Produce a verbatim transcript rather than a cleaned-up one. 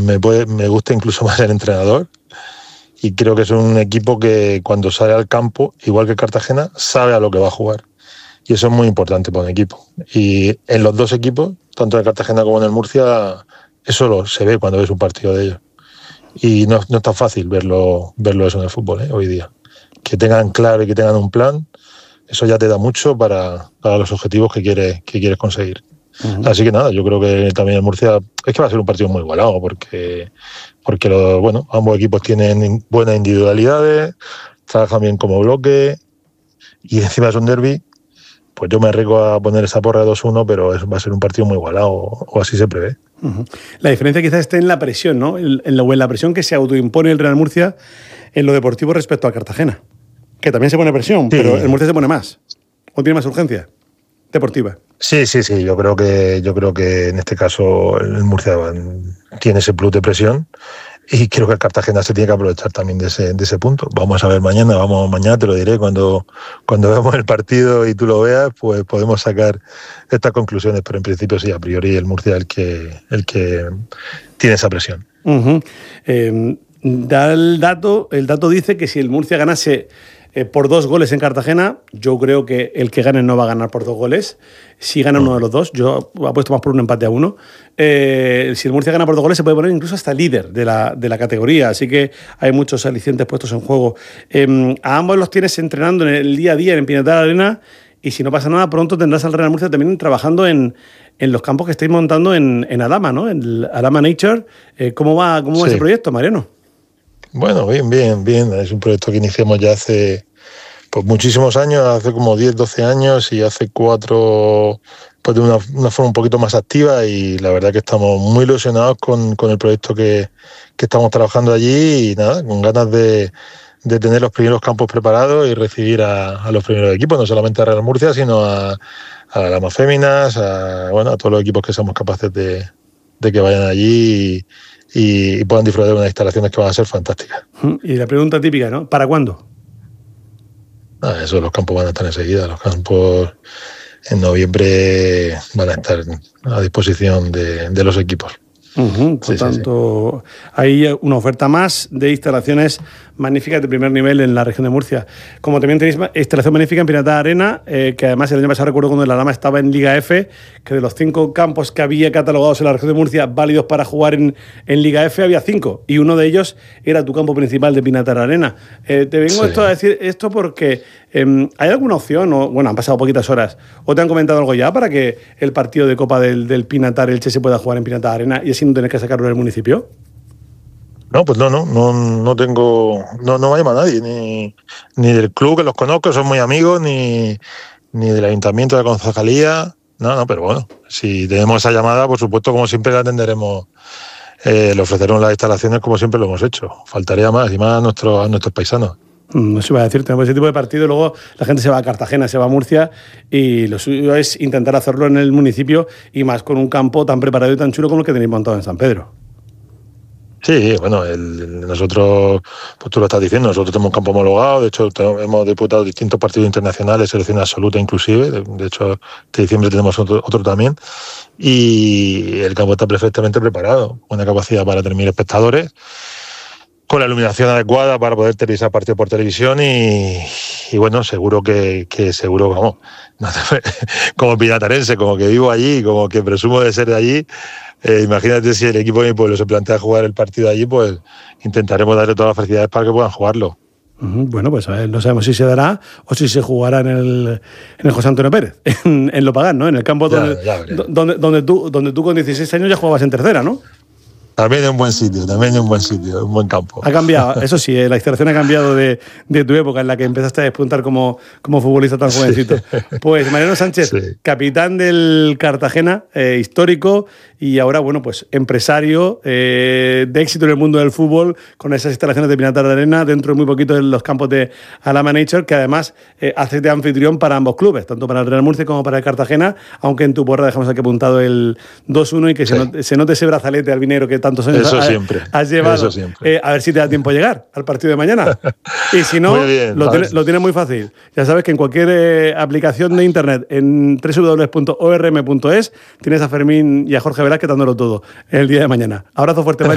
me, puede, me gusta incluso más el entrenador. Y creo que es un equipo que cuando sale al campo, igual que Cartagena, sabe a lo que va a jugar. Y eso es muy importante para un equipo. Y en los dos equipos, tanto en el Cartagena como en el Murcia, eso lo, se ve cuando ves un partido de ellos. Y no, no es tan fácil verlo, verlo eso en el fútbol, ¿eh? Hoy día. Que tengan claro y que tengan un plan, eso ya te da mucho para, para los objetivos que quieres, que quieres conseguir. Uh-huh. Así que nada, yo creo que también el Murcia es que va a ser un partido muy igualado porque, porque lo, bueno, ambos equipos tienen buenas individualidades, trabajan bien como bloque y encima es un derbi. Pues yo me arriesgo a poner esa porra de dos uno, pero es, va a ser un partido muy igualado, o, o así se prevé. Uh-huh. La diferencia quizás esté en la presión, ¿no? En, en, la, en la presión que se autoimpone el Real Murcia en lo deportivo respecto a Cartagena. Que también se pone presión, sí. Pero el Murcia se pone más. ¿O tiene más urgencia deportiva? Sí, sí, sí. Yo creo que, yo creo que en este caso el Murcia tiene ese plus de presión. Y creo que el Cartagena se tiene que aprovechar también de ese, de ese punto. Vamos a ver mañana, vamos mañana te lo diré, cuando, cuando veamos el partido y tú lo veas, pues podemos sacar estas conclusiones, pero en principio sí, a priori el Murcia es el que, el que tiene esa presión. Uh-huh. Eh, da el dato, el dato dice que si el Murcia ganase eh, por dos goles en Cartagena, yo creo que el que gane no va a ganar por dos goles. Si gana uno de los dos, yo apuesto más por un empate a uno. Eh, si el Murcia gana por dos goles, se puede poner incluso hasta líder de la, de la categoría. Así que hay muchos alicientes puestos en juego. Eh, a ambos los tienes entrenando en el día a día en Pinatar Arena. Y si no pasa nada, pronto tendrás al Real Murcia también trabajando en, en los campos que estáis montando en, en Adama, ¿no? En el Adama Nature. Eh, ¿Cómo va, cómo va sí. ese proyecto, Mariano? Bueno, bien, bien, bien. Es un proyecto que iniciamos ya hace pues, muchísimos años, hace como diez, doce años, y hace cuatro pues, de una, una forma un poquito más activa, y la verdad que estamos muy ilusionados con, con el proyecto que, que estamos trabajando allí, y nada, con ganas de, de tener los primeros campos preparados y recibir a, a los primeros equipos, no solamente a Real Murcia, sino a, a las Damas Féminas, a, bueno, a todos los equipos que seamos capaces de, de que vayan allí y, y puedan disfrutar de unas instalaciones que van a ser fantásticas. Y la pregunta típica, ¿no? ¿Para cuándo? Ah, eso, los campos van a estar enseguida. Los campos en noviembre van a estar a disposición de, de los equipos. Uh-huh, por sí, tanto, sí, sí. Hay una oferta más de instalaciones magníficas de primer nivel en la región de Murcia. Como también tenéis instalación magnífica en Pinatar Arena, eh, que además el año pasado recuerdo cuando el Adama estaba en Liga F, que de los cinco campos que había catalogados en la región de Murcia válidos para jugar en, en Liga F, había cinco, y uno de ellos era tu campo principal de Pinatar Arena. Eh, te vengo sí. esto a decir esto porque eh, ¿hay alguna opción? O, bueno, han pasado poquitas horas, ¿o te han comentado algo ya para que el partido de Copa del, del Pinatar Elche se pueda jugar en Pinatar Arena y así no tener que sacarlo del municipio? No, pues no, no, no, no tengo, no, no me llama nadie, ni, ni del club, que los conozco, son muy amigos, ni, ni del ayuntamiento, de la concejalía, no, no, pero bueno, si tenemos esa llamada, por supuesto, como siempre la atenderemos, eh, le ofreceremos las instalaciones como siempre lo hemos hecho, faltaría más, y más a nuestros, a nuestros paisanos. No se iba a decir, tenemos ese tipo de partido, luego la gente se va a Cartagena, se va a Murcia, y lo suyo es intentar hacerlo en el municipio, y más con un campo tan preparado y tan chulo como el que tenéis montado en San Pedro. Sí, bueno, el, nosotros, pues tú lo estás diciendo, nosotros tenemos un campo homologado, de hecho tenemos, hemos disputado distintos partidos internacionales, selección absoluta inclusive, de, de hecho este diciembre tenemos otro, otro también, y el campo está perfectamente preparado, buena capacidad para tener mil espectadores, con la iluminación adecuada para poder televisar partidos por televisión, y, y bueno, seguro que, que seguro, vamos, no te, como pinatarense, como que vivo allí, como que presumo de ser de allí. Eh, imagínate si el equipo de mi pueblo se plantea jugar el partido allí, pues intentaremos darle todas las facilidades para que puedan jugarlo. Uh-huh. Bueno, pues a ver, no sabemos si se dará o si se jugará en el, en el José Antonio Pérez, en, en Lopagán, ¿no? En el campo donde, ya, ya donde, donde, tú, donde tú con dieciséis años ya jugabas en tercera, ¿no? También es un buen sitio, también es un buen sitio, un buen campo. Ha cambiado, eso sí, la instalación ha cambiado de, de tu época en la que empezaste a despuntar como, como futbolista tan jovencito. Sí. Pues Mariano Sánchez, sí. capitán del Cartagena, eh, histórico, y ahora, bueno, pues empresario eh, de éxito en el mundo del fútbol, con esas instalaciones de Pinatar de Arena, dentro de muy poquito de los campos de Adama Nature, que además eh, hace de anfitrión para ambos clubes, tanto para el Real Murcia como para el Cartagena, aunque en tu porra dejamos aquí apuntado el dos uno y que sí. se, note, se note ese brazalete albinero que tantos años eso has, siempre, has llevado. Eso siempre. Eh, a ver si te da tiempo a llegar al partido de mañana. Y si no, bien, lo, tiene, lo tienes muy fácil. Ya sabes que en cualquier eh, aplicación de internet, en doble u doble u doble u punto o r m punto es, tienes a Fermín y a Jorge Velázquez dándolo todo el día de mañana. Abrazo fuerte, Mario.